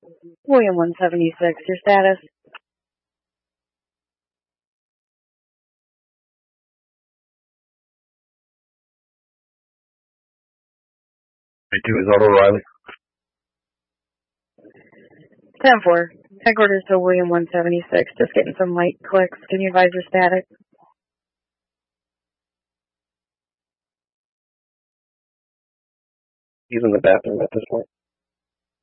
William 176, your status? Is Auto Riley. 10-4. Headquarters to William 176. Just getting some light clicks. Can you advise your status? He's in the bathroom at this point.